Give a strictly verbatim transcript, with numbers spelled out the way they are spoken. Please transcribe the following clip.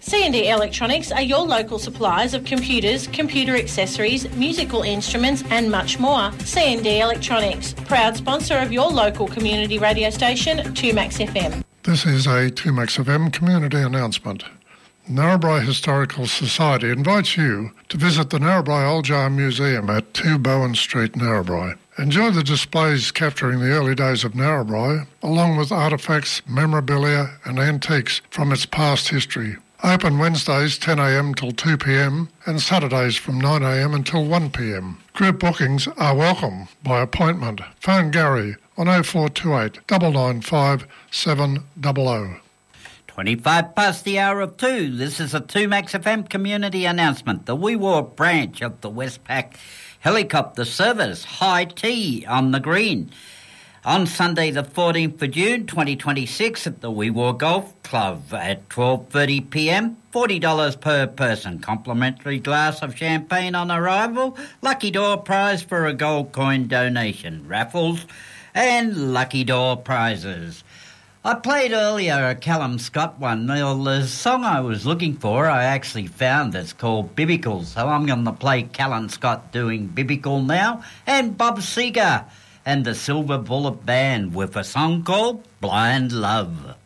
C and D Electronics are your local suppliers of computers, computer accessories, musical instruments and much more. C and D Electronics, proud sponsor of your local community radio station, two Max F M. This is a two Max F M community announcement. Narrabri Historical Society invites you to visit the Narrabri Old Jar Museum at two Bowen Street, Narrabri. Enjoy the displays capturing the early days of Narrabri, along with artefacts, memorabilia and antiques from its past history. Open Wednesdays ten a m till two p m and Saturdays from nine a m until one p m. Group bookings are welcome by appointment. Phone Gary on oh four two eight, nine nine five, seven zero zero. twenty-five past the hour of two. This is a two Max F M community announcement. The Wee Waa branch of the Westpac Helicopter Service, high tea on the green. On Sunday the fourteenth of June twenty twenty-six at the Wee Waa Golf Club at twelve thirty p m, forty dollars per person. Complimentary glass of champagne on arrival. Lucky door prize for a gold coin donation. Raffles and lucky door prizes. I played earlier a Callum Scott one. Well, the song I was looking for I actually found. It's called Biblical. So I'm going to play Callum Scott doing Biblical now and Bob Seger and the Silver Bullet Band with a song called Blind Love.